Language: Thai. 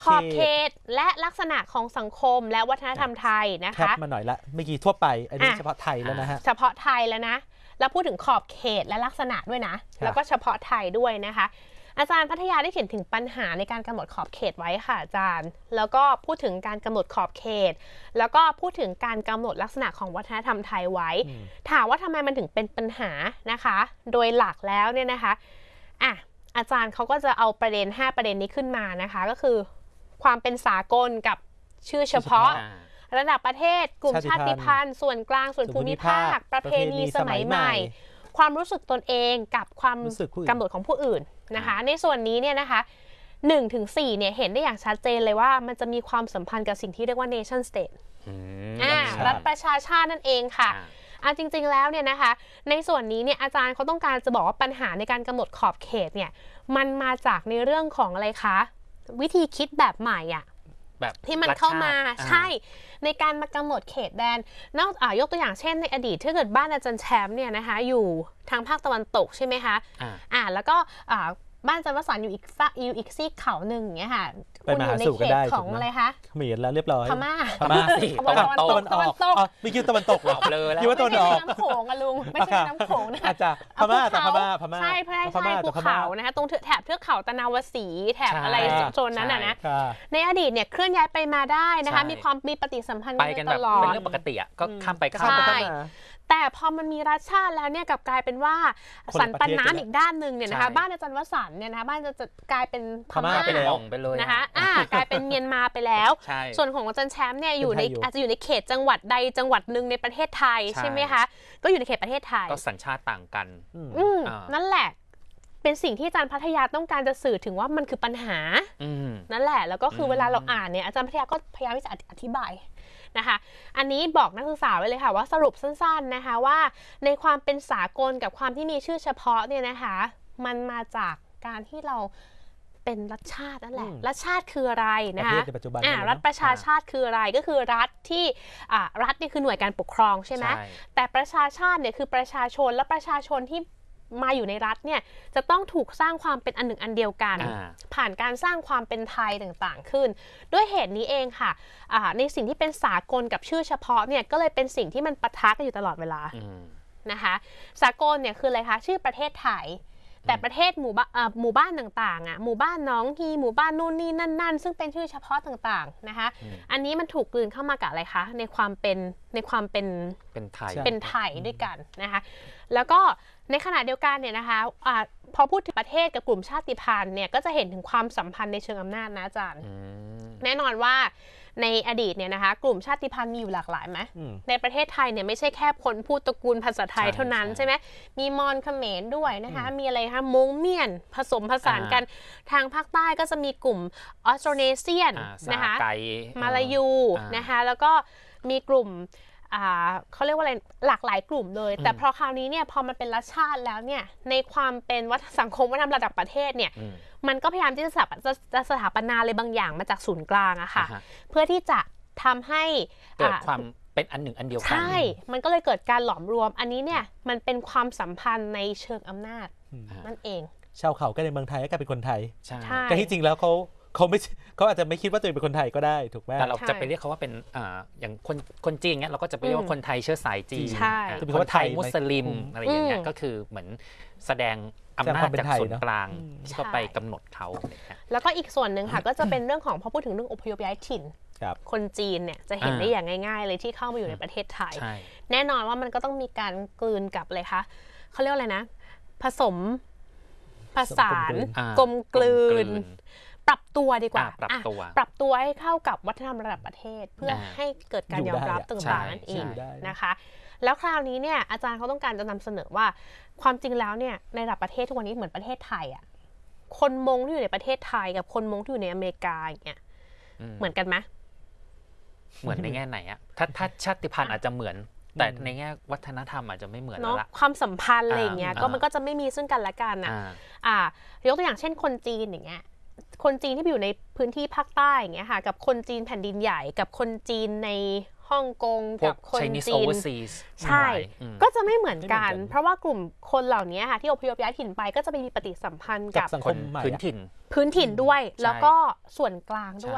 ขอบเขตและลักษณะของสังคมและวัฒนธรรมไทยนะคะมาหน่อยละเมื่อกี้ทั่วไปอันนี้เฉพาะไทยแล้วนะฮะเฉพาะไทยแล้วนะแล้วพูดถึงขอบเขตและลักษณะด้วยนะแล้วก็เฉพาะไทยด้วยนะคะอาจารย์พัทยาได้เขียนถึงปัญหาในการกำหนดขอบเขตไว้ค่ะอาจารย์แล้วก็พูดถึงการกำหนดขอบเขตแล้วก็พูดถึงการกำหนดลักษณะของวัฒนธรรมไทยไว้ถามว่าทำไมมันถึงเป็นปัญหานะคะโดยหลักแล้วเนี่ยนะคะอาจารย์เขาก็จะเอาประเด็น5ประเด็นนี้ขึ้นมานะคะก็คือความเป็นสากลกับชื่อเฉพาะระดับประเทศกลุ่มชาติพันธุ์ส่วนกลางส่วนภูมิภาคประเพณีสมัยใหม่ความรู้สึกตนเองกับความกำหนดของผู้อื่นนะคะในส่วนนี้เนี่ยนะคะ1-4เนี่ยเห็นได้อย่างชัดเจนเลยว่ามันจะมีความสัมพันธ์กับสิ่งที่เรียกว่า nation state รัฐประชาชาตินั่นเองค่ะจริงๆแล้วเนี่ยนะคะในส่วนนี้เนี่ยอาจารย์เขาต้องการจะบอกว่าปัญหาในการกำหนดขอบเขตเนี่ยมันมาจากในเรื่องของอะไรคะวิธีคิดแบบใหม่แบบที่มันเข้ามาใช่ในการมากำหนดเขตแดนยกตัวอย่างเช่นในอดีตถ้าเกิดบ้านอาจารย์แชมป์เนี่ยนะคะอยู่ทางภาคตะวันตกใช่ไหมคะแล้วก็บ้านอาจารย์วสันต์อยู่อีกซีกเขาหนึ่งอย่างเงี้ยค่ะคุณอยู่ในเขตของอะไรคะเขมรแล้วเรียบร้อยพม่าสิตะวันออกไม่คิดตะวันตกหรอเลยแล้วไม่ใช่น้ำโขงอะลุงไม่ใช่น้ำโขงนะอาจารย์พม่าใช่ภูเขานะคะตรงแถบเทือกเขาตะนาวศรีแถบอะไรโซนนั้นนะในอดีตเนี่ยเคลื่อนย้ายไปมาได้นะคะมีปฏิสัมพันธ์กันตลอดเป็นเรื่องปกติก็ข้ามไปข้ามมาแต่พอมันมีรัฐชาติแล้วเนี่ยกลับกลายเป็นว่าสันปันน้ำอีกด้านหนึ่งเนี่ยนะคะบ้านอาจารย์วสันต์เนี่ยนะคะบ้านจะกลายเป็นพม่าไปเลยนะคะกลายเป็นเมียนมาไปแล้วส่วนของอาจารย์แชมป์เนี่ยอาจจะอยู่ในเขตจังหวัดใดจังหวัดหนึ่งในประเทศไทยใช่ไหมคะก็อยู่ในเขตประเทศไทยก็สัญชาติต่างกันนั่นแหละเป็นสิ่งที่อาจารย์พัทยาต้องการจะสื่อถึงว่ามันคือปัญหานั่นแหละแล้วก็คือเวลาเราอ่านเนี่ยอาจารย์พัทยาก็พยายามที่จะอธิบายนะคะอันนี้บอกนักศึกษาไว้เลยค่ะว่าสรุปสั้นๆนะคะว่าในความเป็นสากลกับความที่มีชื่อเฉพาะเนี่ยนะคะมันมาจากการที่เราเป็นรัฐชาตินั่นแหละรัฐชาติคืออะไรนะคะรัฐประชาชาติคืออะไรก็คือรัฐที่รัฐนี่คือหน่วยการปกครองใช่ไหมแต่ประชาชาติเนี่ยคือประชาชนและประชาชนที่มาอยู่ในรัฐเนี่ยจะต้องถูกสร้างความเป็นอันหนึ่งอันเดียวกันผ่านการสร้างความเป็นไทยต่างๆขึ้นด้วยเหตุนี้เองค่ะในสิ่งที่เป็นสากลกับชื่อเฉพาะเนี่ยก็เลยเป็นสิ่งที่มันปะทะกันอยู่ตลอดเวลานะคะสากลเนี่ยคืออะไรคะชื่อประเทศไทยแต่ประเทศหมู่บ้านต่างๆหมู่บ้านน้องฮีหมู่บ้านนู่นนี่นั่นซึ่งเป็นชื่อเฉพาะต่างๆนะคะอันนี้มันถูกกลืนเข้ามากับอะไรคะในความเป็นไทยด้วยกันนะคะแล้วก็ในขณะเดียวกันเนี่ยนะคะพอพูดถึงประเทศกับกลุ่มชาติพันธุ์เนี่ยก็จะเห็นถึงความสัมพันธ์ในเชิงอำนาจนะอาจารย์แน่นอนว่าในอดีตเนี่ยนะคะกลุ่มชาติพันธุ์มีอยู่หลากหลายไหมในประเทศไทยเนี่ยไม่ใช่แค่คนพูดตระกูลภาษาไทยเท่านั้นใช่ไหมมีมอญเขมรด้วยนะคะมีอะไรคะมงเมียนผสมผสานกันทางภาคใต้ก็จะมีกลุ่มออสโตรเนเซียนนะคะมาลายูนะคะแล้วก็มีกลุ่มเขาเรียกว่าอะไรหลากหลายกลุ่มเลยแต่พอคราวนี้เนี่ยพอมันเป็นรัฐชาติแล้วเนี่ยในความเป็นสังคมวัฒนธรรมระดับประเทศเนี่ยมันก็พยายามที่จะสถาปนาอะไรบางอย่างมาจากศูนย์กลางอะค่ะเพื่อที่จะทำให้เกิดความเป็นอันหนึ่งอันเดียวกันใช่มันก็เลยเกิดการหลอมรวมอันนี้เนี่ยมันเป็นความสัมพันธ์ในเชิงอำนาจนั่นเองชาวเขาก็ในเมืองไทยก็กลายเป็นคนไทยใช่แต่ที่จริงแล้วเขาอาจจะไม่คิดว่าตัวเองเป็นคนไทยก็ได้ถูกไหมแต่เราจะไปเรียกเขาว่าเป็นอย่างคนจีนเงี้ยเราก็จะไปเรียกว่าคนไทยเชื้อสายจีนคนไทยมุสลิมอะไรอย่างเงี้ยก็คือเหมือนแสดงอำนาจจากส่วนกลางที่เข้าไปกำหนดเขาแล้วก็อีกส่วนหนึ่งค่ะก็จะเป็นเรื่องของพอพูดถึงเรื่องอพยพย้ายถิ่นคนจีนเนี่ยจะเห็นได้อย่างง่ายๆเลยที่เข้ามาอยู่ในประเทศไทยแน่นอนว่ามันก็ต้องมีการกลืนกับอะไรคะเขาเรียกอะไรนะผสมผสานกลมกลืนปรับตัวดีกว่าปรับตัวให้เข้ากับวัฒนธรรมระดับประเทศเพื่อให้เกิดการยอมรับต่างๆนั่นเองนะคะแล้วคราวนี้เนี่ยอาจารย์เขาต้องการจะนำเสนอว่าความจริงแล้วเนี่ยในระดับประเทศทุกวันนี้เหมือนประเทศไทยอ่ะคนมงที่อยู่ในประเทศไทยกับคนมงที่อยู่ในอเมริกาอย่างเงี้ยเหมือนกันไหมเหมือนในแง่ไหนอ่ะถ้าชาติพันธุ์อาจจะเหมือนแต่ในแง่วัฒนธรรมอาจจะไม่เหมือนแล้วละความสัมพันธ์อะไรอย่างเงี้ยก็มันก็จะไม่มีซึ่งกันและกันนะยกตัวอย่างเช่นคนจีนอย่างเงี้ยคนจีนที่อยู่ในพื้นที่ภาคใต้อย่างเงี้ยค่ะกับคนจีนแผ่นดินใหญ่กับคนจีนในฮ่องกงกับคนจีนใช่ก็จะไม่เหมือนกันเพราะว่ากลุ่มคนเหล่านี้ค่ะที่อพยพย้ายถิ่นไปก็จะไปมีปฏิสัมพันธ์กับสังคมพื้นถิ่นด้วยแล้วก็ส่วนกลางด้วย